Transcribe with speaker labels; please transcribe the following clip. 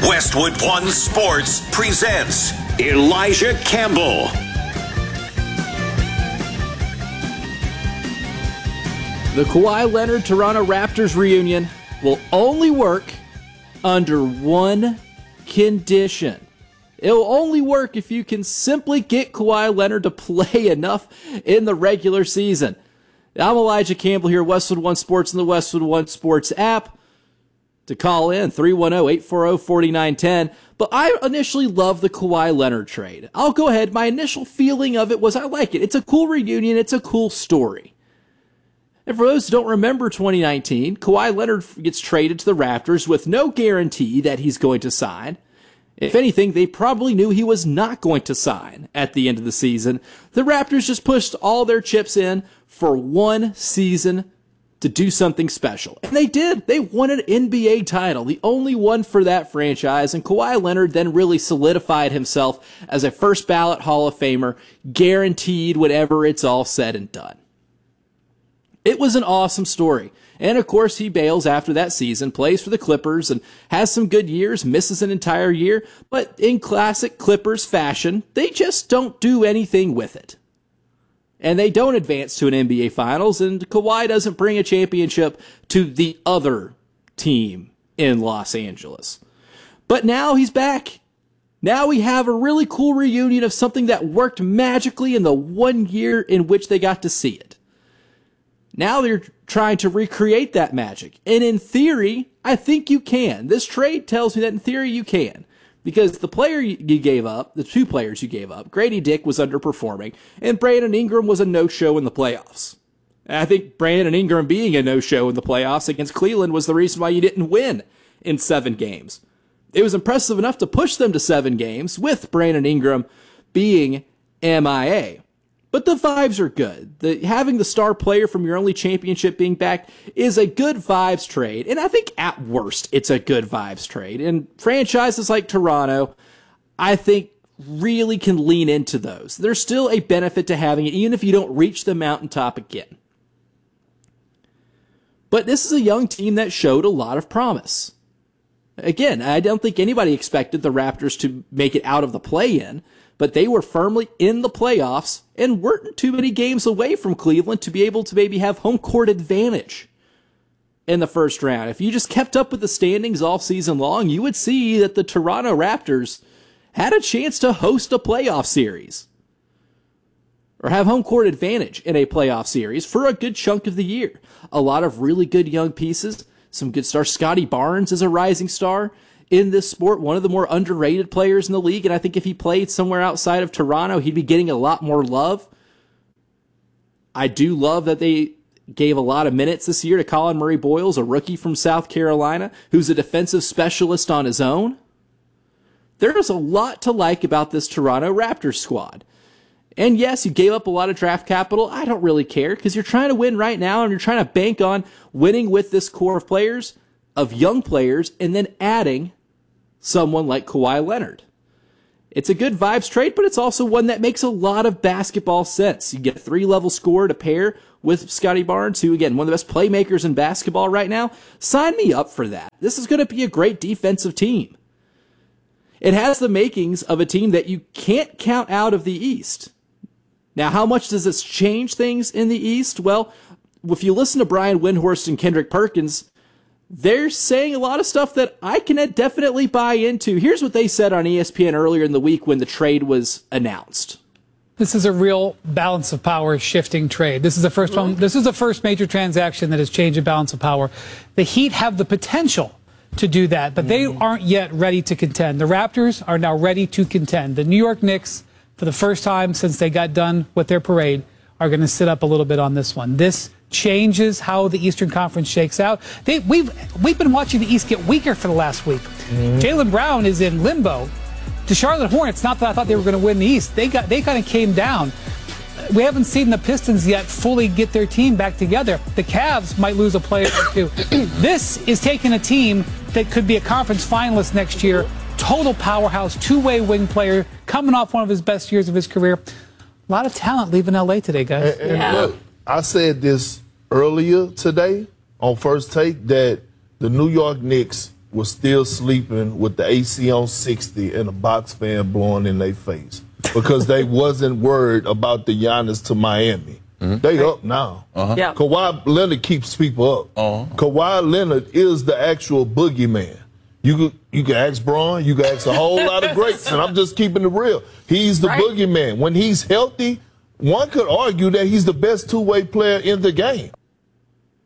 Speaker 1: Westwood One Sports presents Elijah Campbell.
Speaker 2: The Kawhi Leonard Toronto Raptors reunion will only work under one condition. It'll only work if you can simply get Kawhi Leonard to play enough in the regular season. I'm Elijah Campbell here, Westwood One Sports and the Westwood One Sports app. To call in, 310-840-4910. But I initially loved the Kawhi Leonard trade. I'll go ahead. My initial feeling of it was I like it. It's a cool reunion. It's a cool story. And for those who don't remember 2019, Kawhi Leonard gets traded to the Raptors with no guarantee that he's going to sign. If anything, they probably knew he was not going to sign at the end of the season. The Raptors just pushed all their chips in for one season to do something special. And they did. They won an NBA title, the only one for that franchise, and Kawhi Leonard then really solidified himself as a first ballot Hall of Famer, guaranteed whenever it's all said and done. It was an awesome story. And of course, he bails after that season, plays for the Clippers, and has some good years, misses an entire year, but in classic Clippers fashion, they just don't do anything with it. And they don't advance to an NBA Finals, and Kawhi doesn't bring a championship to the other team in Los Angeles. But now he's back. Now we have a really cool reunion of something that worked magically in the 1 year in which they got to see it. Now they're trying to recreate that magic. And in theory, I think you can. This trade tells me that in theory you can. Because the player you gave up, the two players you gave up, Grady Dick was underperforming, and Brandon Ingram was a no-show in the playoffs. And I think Brandon Ingram being a no-show in the playoffs against Cleveland was the reason why you didn't win in 7 games. It was impressive enough to push them to 7 games with Brandon Ingram being MIA. But the vibes are good. Having the star player from your only championship being back is a good vibes trade. And I think at worst, it's a good vibes trade. And franchises like Toronto, I think, really can lean into those. There's still a benefit to having it, even if you don't reach the mountaintop again. But this is a young team that showed a lot of promise. Again, I don't think anybody expected the Raptors to make it out of the play-in, but they were firmly in the playoffs and weren't too many games away from Cleveland to be able to maybe have home court advantage in the first round. If you just kept up with the standings all season long, you would see that the Toronto Raptors had a chance to host a playoff series or have home court advantage in a playoff series for a good chunk of the year. A lot of really good young pieces, some good stars. Scotty Barnes is a rising star in this sport, one of the more underrated players in the league, and I think if he played somewhere outside of Toronto, he'd be getting a lot more love. I do love that they gave a lot of minutes this year to Colin Murray Boyles, a rookie from South Carolina, who's a defensive specialist on his own. There's a lot to like about this Toronto Raptors squad. And yes, you gave up a lot of draft capital. I don't really care, because you're trying to win right now, and you're trying to bank on winning with this core of players, of young players, and then adding someone like Kawhi Leonard. It's a good vibes trade, but it's also one that makes a lot of basketball sense. You get a 3-level scorer to pair with Scotty Barnes, who, again, one of the best playmakers in basketball right now. Sign me up for that. This is going to be a great defensive team. It has the makings of a team that you can't count out of the East. Now, how much does this change things in the East? Well, if you listen to Brian Windhorst and Kendrick Perkins, they're saying a lot of stuff that I can definitely buy into. Here's what they said on ESPN earlier in the week when the trade was announced.
Speaker 3: This is a real balance of power shifting trade. This is the first one. This is the first major transaction that has changed the balance of power. The Heat have the potential to do that, but they aren't yet ready to contend. The Raptors are now ready to contend. The New York Knicks, for the first time since they got done with their parade, are going to sit up a little bit on this one. This changes how the Eastern Conference shakes out. We've been watching the East get weaker for the last week. Jaylen Brown is in limbo. The Charlotte Hornets, not that I thought they were going to win the East, they kind of came down. We haven't seen the Pistons yet fully get their team back together. The Cavs might lose a player or two. This is taking a team that could be a conference finalist next year, total powerhouse, two-way wing player, coming off one of his best years of his career. A lot of talent leaving L.A. today, guys.
Speaker 4: And look, I said this earlier today on First Take that the New York Knicks was still sleeping with the AC on 60 and a box fan blowing in their face because they wasn't worried about the Giannis to Miami. They up now.
Speaker 5: Yeah.
Speaker 4: Kawhi Leonard keeps people up. Kawhi Leonard is the actual boogeyman. You can ask Braun, you can ask a whole lot of greats, and I'm just keeping it real. He's the boogeyman. When he's healthy, one could argue that he's the best two-way player in the game.